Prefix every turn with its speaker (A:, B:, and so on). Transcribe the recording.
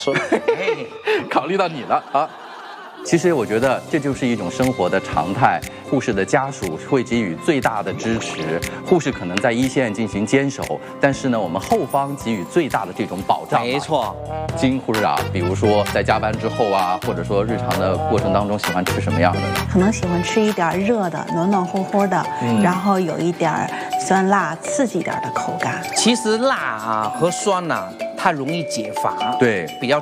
A: 说，
B: 考虑到你了啊。其实我觉得这就是一种生活的常态，护士的家属会给予最大的支持，护士可能在一线进行坚守，但是呢，我们后方给予最大的这种保障。
A: 没错，
B: 金护士长，比如说在加班之后啊，或者说日常的过程当中，喜欢吃什么样的？
C: 可能喜欢吃一点热的、暖暖和和的，然后有一点酸辣、刺激一点的口感。
A: 其实辣啊和酸呐、它容易解乏，
B: 对，
A: 比较